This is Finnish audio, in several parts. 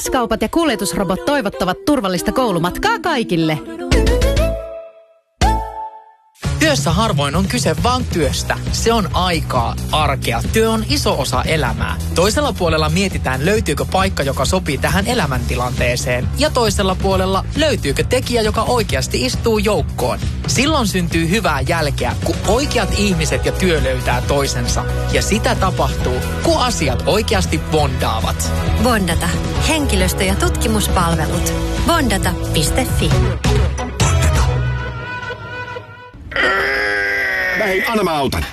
S-kaupat ja kuljetusrobot toivottavat turvallista koulumatkaa kaikille. Työssä harvoin on kyse vaan työstä. Se on aikaa, arkea. Työ on iso osa elämää. Toisella puolella mietitään, löytyykö paikka, joka sopii tähän elämäntilanteeseen. Ja toisella puolella löytyykö tekijä, joka oikeasti istuu joukkoon. Silloin syntyy hyvää jälkeä, kun oikeat ihmiset ja työ löytää toisensa. Ja sitä tapahtuu, kun asiat oikeasti bondaavat. Bondata. Henkilöstö- ja tutkimuspalvelut. Bondata.fi. Hei, anna mä autan.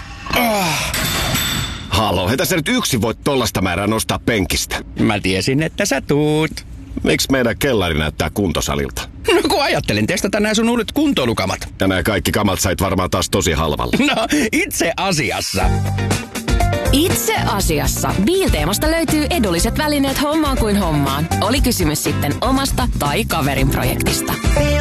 Halo, etä sä nyt yksin voit tollasta määrää nostaa penkistä. Mä tiesin, että sä tuut. Miksi meidän kellari näyttää kuntosalilta? No kun ajattelin testata nää sun uudet kuntoilukamat. Ja nää kaikki kamat sait varmaan taas tosi halvalla. No, itse asiassa. Itse asiassa. Biilteemasta löytyy edulliset välineet hommaan kuin hommaan. Oli kysymys sitten omasta tai kaverin projektista.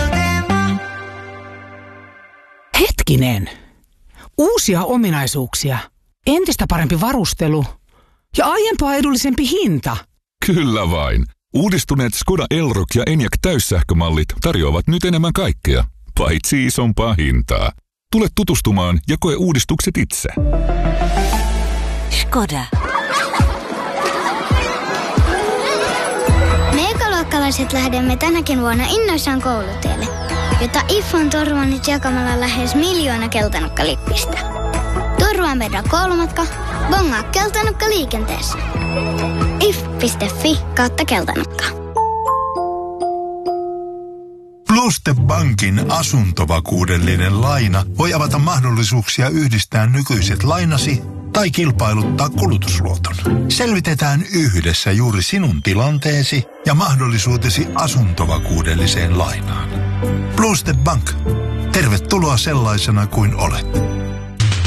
Hetkinen. Uusia ominaisuuksia, entistä parempi varustelu ja aiempaa edullisempi hinta. Kyllä vain. Uudistuneet Skoda Elroq ja Enyaq täyssähkömallit tarjoavat nyt enemmän kaikkea, paitsi isompaa hintaa. Tule tutustumaan ja koe uudistukset itse. Skoda. Me ekaluokkalaiset lähdemme tänäkin vuonna innoissaan koulutielle, jota IF on turvannut jakamalla lähes 1 miljoona keltanukkalippistä. Turvaa meidän koulumatka, bongaa keltanukka liikenteessä. if.fi/keltanukka. Pluste Bankin asuntovakuudellinen laina voi avata mahdollisuuksia yhdistää nykyiset lainasi tai kilpailuttaa kulutusluoton. Selvitetään yhdessä juuri sinun tilanteesi ja mahdollisuutesi asuntovakuudelliseen lainaan. Pluste Bank. Tervetuloa sellaisena kuin olet.